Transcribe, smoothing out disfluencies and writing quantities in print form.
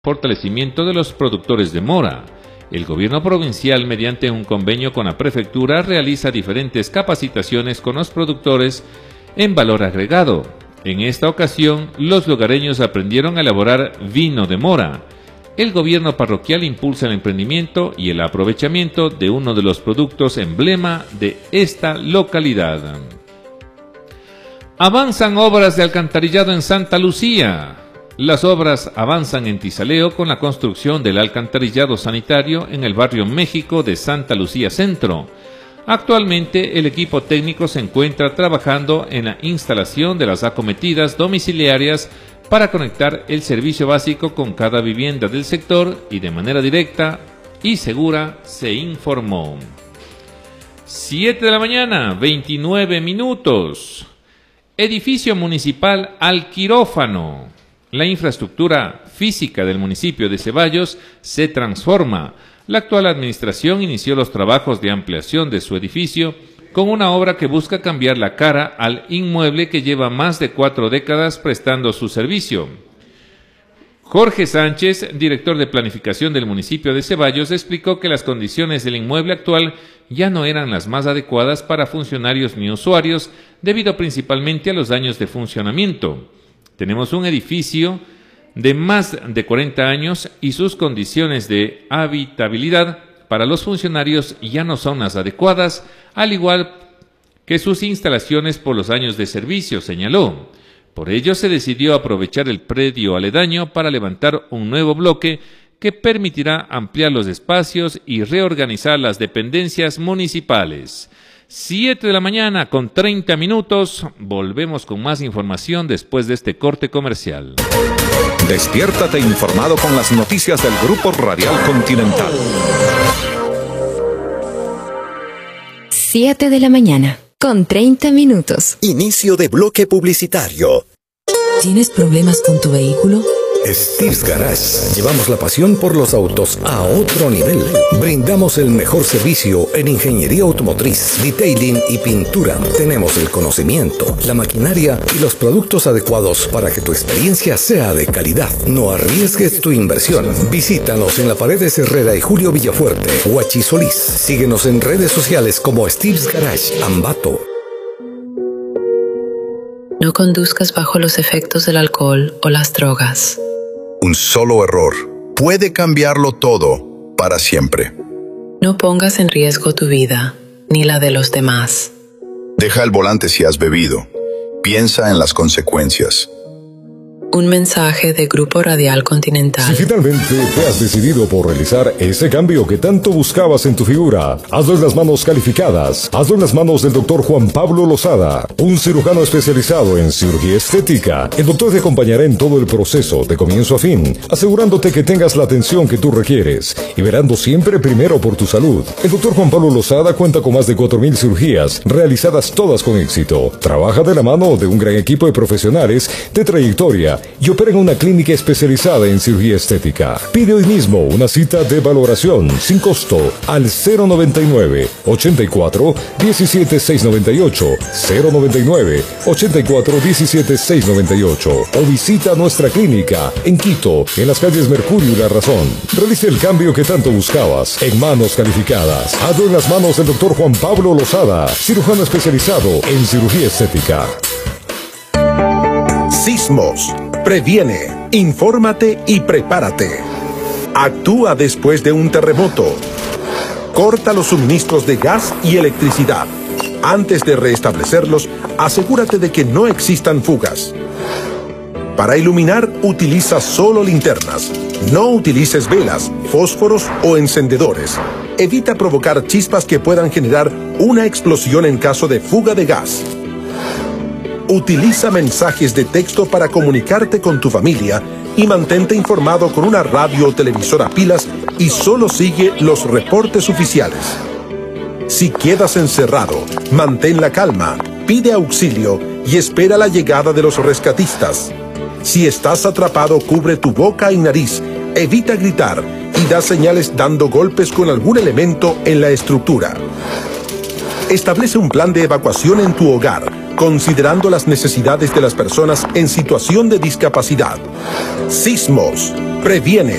Fortalecimiento de los productores de mora. El gobierno provincial, mediante un convenio con la prefectura, realiza diferentes capacitaciones con los productores en valor agregado. En esta ocasión, los lugareños aprendieron a elaborar vino de mora. El gobierno parroquial impulsa el emprendimiento y el aprovechamiento de uno de los productos emblema de esta localidad. Avanzan obras de alcantarillado en Santa Lucía. Las obras avanzan en Tizaleo con la construcción del alcantarillado sanitario en el barrio México de Santa Lucía Centro. Actualmente el equipo técnico se encuentra trabajando en la instalación de las acometidas domiciliarias para conectar el servicio básico con cada vivienda del sector y de manera directa y segura, se informó. 7 de la mañana, 29 minutos. Edificio municipal al quirófano. La infraestructura física del municipio de Ceballos se transforma. La actual administración inició los trabajos de ampliación de su edificio con una obra que busca cambiar la cara al inmueble que lleva más de 4 décadas prestando su servicio. Jorge Sánchez, director de planificación del municipio de Ceballos, explicó que las condiciones del inmueble actual ya no eran las más adecuadas para funcionarios ni usuarios, debido principalmente a los daños de funcionamiento. Tenemos un edificio de más de 40 años y sus condiciones de habitabilidad para los funcionarios ya no son las adecuadas, al igual que sus instalaciones por los años de servicio, señaló. Por ello se decidió aprovechar el predio aledaño para levantar un nuevo bloque que permitirá ampliar los espacios y reorganizar las dependencias municipales. 7 de la mañana con 30 minutos. Volvemos con más información después de este corte comercial. Despiértate informado con las noticias del Grupo Radial Continental. 7 de la mañana con 30 minutos. Inicio de bloque publicitario. ¿Tienes problemas con tu vehículo? Steve's Garage. Llevamos la pasión por los autos a otro nivel. Brindamos el mejor servicio en ingeniería automotriz, detailing y pintura. Tenemos el conocimiento, la maquinaria y los productos adecuados para que tu experiencia sea de calidad. No arriesgues tu inversión. Visítanos en la Paredes Herrera y Julio Villafuerte, Huachi Solís. Síguenos en redes sociales como Steve's Garage, Ambato. No conduzcas bajo los efectos del alcohol o las drogas. Un solo error puede cambiarlo todo para siempre. No pongas en riesgo tu vida, ni la de los demás. Deja el volante si has bebido. Piensa en las consecuencias. Un mensaje de Grupo Radial Continental. Si finalmente te has decidido por realizar ese cambio que tanto buscabas en tu figura, hazlo en las manos calificadas. Hazlo en las manos del Dr. Juan Pablo Lozada, un cirujano especializado en cirugía estética. El doctor te acompañará en todo el proceso, de comienzo a fin, asegurándote que tengas la atención que tú requieres y verando siempre primero por tu salud. El Dr. Juan Pablo Lozada cuenta con más de 4,000 cirugías, realizadas todas con éxito. Trabaja de la mano de un gran equipo de profesionales de trayectoria y opera en una clínica especializada en cirugía estética. Pide hoy mismo una cita de valoración sin costo al 099 84 17 698, 099 84 17 698 o visita nuestra clínica en Quito, en las calles Mercurio y La Razón. Realice el cambio que tanto buscabas en manos calificadas. Hazlo en las manos del Dr. Juan Pablo Lozada, cirujano especializado en cirugía estética. Sismos. Previene, infórmate y prepárate. Actúa después de un terremoto. Corta los suministros de gas y electricidad. Antes de restablecerlos, asegúrate de que no existan fugas. Para iluminar, utiliza solo linternas. No utilices velas, fósforos o encendedores. Evita provocar chispas que puedan generar una explosión en caso de fuga de gas. Utiliza mensajes de texto para comunicarte con tu familia y mantente informado con una radio o televisor a pilas y solo sigue los reportes oficiales. Si quedas encerrado, mantén la calma, pide auxilio y espera la llegada de los rescatistas. Si estás atrapado, cubre tu boca y nariz, evita gritar y da señales dando golpes con algún elemento en la estructura. Establece un plan de evacuación en tu hogar. considerando las necesidades de las personas en situación de discapacidad. Sismos. Previene.